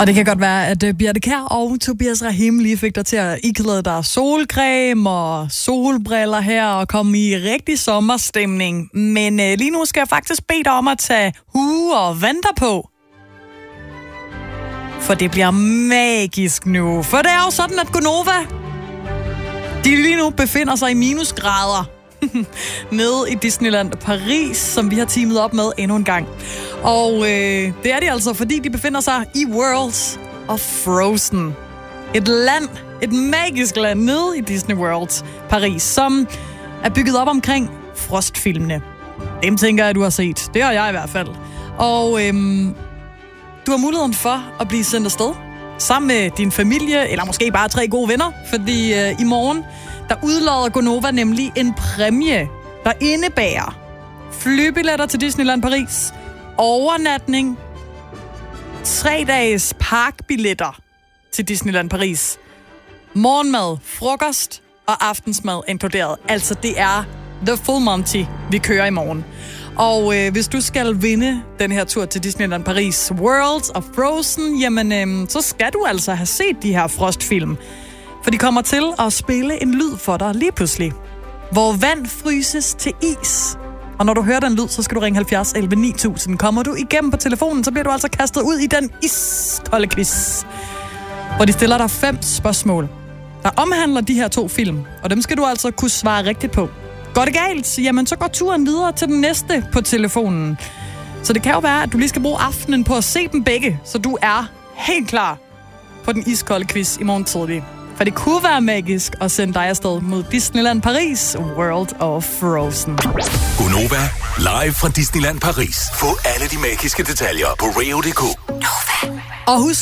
Og det kan godt være, at Birte Kjær og Tobias Rahim lige fik dig til at iklæde dig solcreme og solbriller her og komme i rigtig sommerstemning. Men lige nu skal jeg faktisk bede dig om at tage hue og vanter på. For det bliver magisk nu. For det er jo sådan, at Gonova, de lige nu befinder sig i minusgrader nede i Disneyland Paris, som vi har teamet op med endnu en gang. Og det er de altså, fordi de befinder sig i World of Frozen. Et magisk land nede i Disney World Paris, som er bygget op omkring Frost-filmene. Dem tænker jeg, du har set. Det har jeg i hvert fald. Og du har muligheden for at blive sendt afsted sammen med din familie, eller måske bare 3 gode venner, fordi i morgen, der udlodder Gonova nemlig en præmie, der indebærer flybilletter til Disneyland Paris, overnatning, 3 dages parkbilletter til Disneyland Paris, morgenmad, frokost og aftensmad inkluderet. Altså, det er the full Monty, vi kører i morgen. Og hvis du skal vinde den her tur til Disneyland Paris World of Frozen, jamen, så skal du altså have set de her Frost-film. For de kommer til at spille en lyd for dig lige pludselig, hvor vand fryses til is. Og når du hører den lyd, så skal du ringe 70 11 9000. Kommer du igennem på telefonen, så bliver du altså kastet ud i den iskolde quiz, hvor de stiller dig 5 spørgsmål, der omhandler de her 2 film. Og dem skal du altså kunne svare rigtigt på. Går det galt, jamen så går turen videre til den næste på telefonen. Så det kan jo være, at du lige skal bruge aftenen på at se dem begge, så du er helt klar på den iskolde quiz i morgen tidlig. For det kunne være magisk at sende dig afsted mod Disneyland Paris World of Frozen. Gonova, live fra Disneyland Paris. Få alle de magiske detaljer på Rio.dk. Og husk